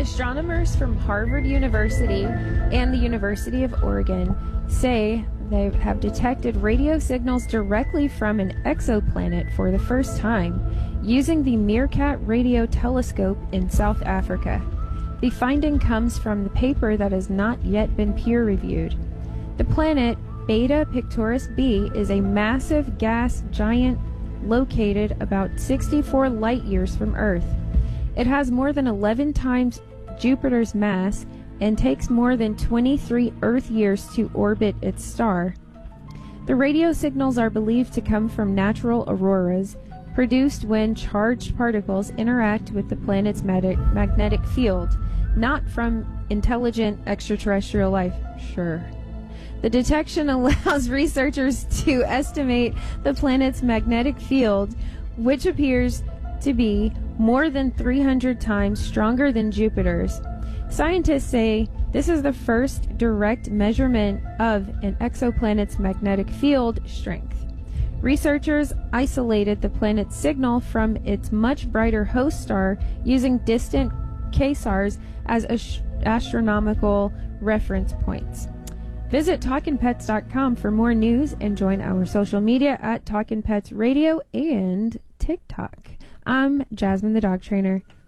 Astronomers from Harvard University and the University of Oregon say they have detected radio signals directly from an exoplanet for the first time using the Meerkat Radio Telescope in South Africa. The finding comes from the paper that has not yet been peer-reviewed. The planet Beta Pictoris b is a massive gas giant located about 64 light-years from Earth. It has more than 11 times Jupiter's mass and takes more than 23 Earth years to orbit its star. The radio signals are believed to come from natural auroras produced when charged particles interact with the planet's magnetic field, not from intelligent extraterrestrial life. Sure. The detection allows researchers to estimate the planet's magnetic field, which appears to be more than 300 times stronger than Jupiter's. Scientists say this is the first direct measurement of an exoplanet's magnetic field strength. Researchers isolated the planet's signal from its much brighter host star using distant quasars as astronomical reference points. Visit TalkinPets.com for more news and join our social media at Talkin' Pets Radio and TikTok. I'm Jasmine the Dog Trainer.